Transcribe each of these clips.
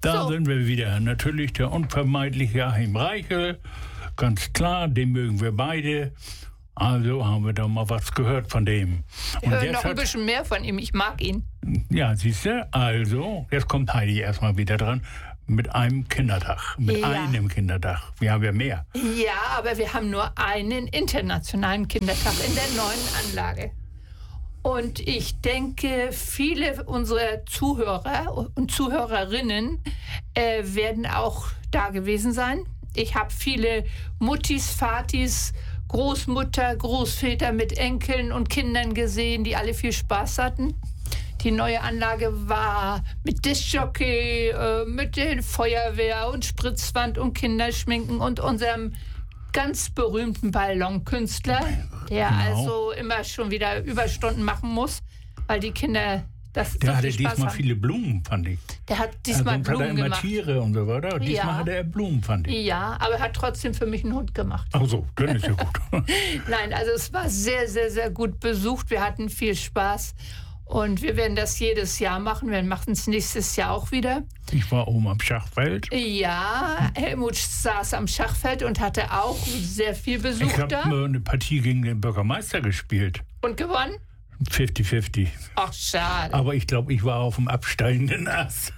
Da sind wir wieder. Natürlich der unvermeidliche Achim Reichel. Ganz klar, den mögen wir beide. Also haben wir da mal was gehört von dem. Wir hören noch ein bisschen mehr von ihm. Ich mag ihn. Ja, siehst du? Also, jetzt kommt Heidi erstmal wieder dran. Mit einem Kindertag. Mit einem Kindertag. Wir haben ja mehr. Ja, aber wir haben nur einen internationalen Kindertag in der neuen Anlage. Und ich denke, viele unserer Zuhörer und Zuhörerinnen werden auch da gewesen sein. Ich habe viele Muttis, Vatis, Großmutter, Großväter mit Enkeln und Kindern gesehen, die alle viel Spaß hatten. Die neue Anlage war mit Diskjockey, mit der Feuerwehr und Spritzwand und Kinderschminken und unserem ganz berühmten Ballonkünstler, der also immer schon wieder Überstunden machen muss, weil die Kinder das Der so hatte viel Spaß diesmal haben. viele Blumen, fand ich. Der hat diesmal Sonst Blumen hat er immer gemacht. Tiere und so weiter. Diesmal hatte er Blumen, fand ich. Ja, aber er hat trotzdem für mich einen Hund gemacht. Ach so, dann ist ja gut. Nein, also es war sehr, sehr, sehr gut besucht. Wir hatten viel Spaß. Und wir werden das jedes Jahr machen. Wir machen es nächstes Jahr auch wieder. Ich war oben am Schachfeld. Ja, Helmut saß am Schachfeld und hatte auch sehr viel Besuch Ich da. habe eine Partie gegen den Bürgermeister gespielt. Und gewonnen? 50-50. Ach, schade. Aber ich glaube, ich war auf dem absteigenden Ast.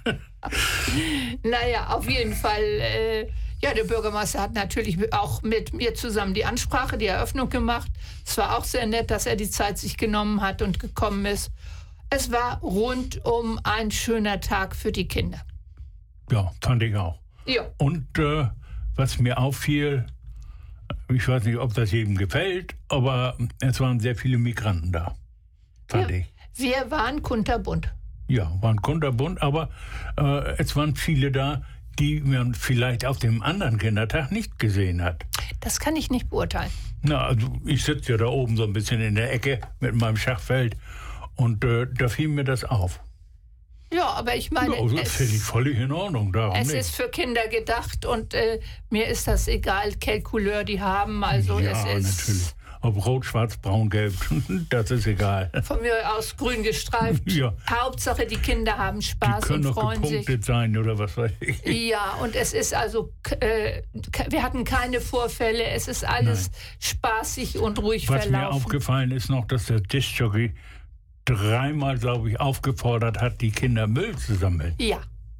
Naja, auf jeden Fall. Ja, der Bürgermeister hat natürlich auch mit mir zusammen die Ansprache, die Eröffnung gemacht. Es war auch sehr nett, dass er die Zeit sich genommen hat und gekommen ist. Es war rundum ein schöner Tag für die Kinder. Ja, fand ich auch. Ja. Und was mir auffiel, ich weiß nicht, ob das jedem gefällt, aber es waren sehr viele Migranten da, fand ich. Wir waren kunterbunt. Ja, waren kunterbunt, aber es waren viele da, die man vielleicht auf dem anderen Kindertag nicht gesehen hat. Das kann ich nicht beurteilen. Na, also ich sitze ja da oben so ein bisschen in der Ecke mit meinem Schachfeld und da fiel mir das auf. Ja, aber ich meine, Ja, also finde ich völlig in Ordnung. Darum es nicht. ist für Kinder gedacht und mir ist das egal, quelle Couleur die haben. Also Ja, es ist natürlich. Ob rot, schwarz, braun, gelb, das ist egal. von mir aus grün gestreift. Ja. Hauptsache, die Kinder haben Die Spaß können und doch freuen sich. gepunktet sein oder was weiß ich. Ja, und es ist also, wir hatten keine Vorfälle, es ist alles spaßig und ruhig Was mir verlaufen. aufgefallen ist noch, dass der Diskjockey dreimal, glaube ich, aufgefordert hat, die Kinder Müll zu sammeln. Ja,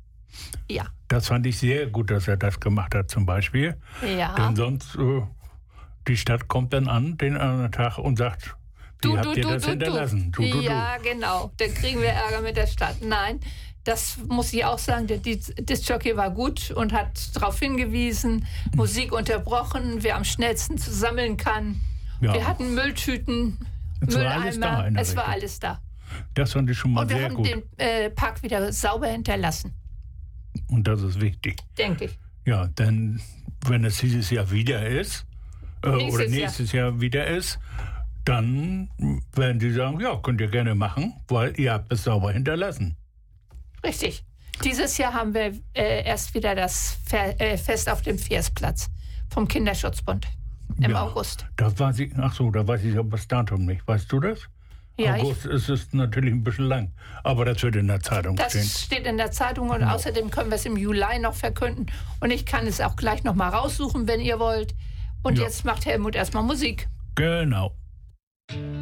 ja, Das fand ich sehr gut, dass er das gemacht hat zum Beispiel. ja. Denn sonst, die Stadt kommt dann an den anderen Tag und sagt, wie habt ihr das hinterlassen? Du. Ja, genau. Dann kriegen wir Ärger mit der Stadt. Nein, das muss ich auch sagen, der Diskjockey war gut und hat darauf hingewiesen, Musik unterbrochen, wer am schnellsten sammeln kann. Ja. Wir hatten Mülltüten, Es war alles da Mülleimer, in der es war Richtung. alles da. Das fand ich schon mal Und wir sehr haben gut. den Park wieder sauber hinterlassen, Und das ist wichtig. denke ich. Ja, denn wenn es dieses Jahr wieder ist, oder Nächstes nächstes Jahr wieder ist, dann werden die sagen, ja, könnt ihr gerne machen, weil ihr habt es sauber hinterlassen. Richtig. Dieses Jahr haben wir erst wieder das Fest auf dem Versplatz vom Kinderschutzbund im Ja. August. Da weiß ich, ach so, da weiß ich aber das Datum nicht. Weißt du das? Ja, August ist es natürlich ein bisschen lang, aber das wird in der Zeitung das stehen. steht in der Zeitung und außerdem können wir es im Juli noch verkünden. Und ich kann es auch gleich noch mal raussuchen, wenn ihr wollt. Und Ja. jetzt macht Helmut erstmal Musik. Genau.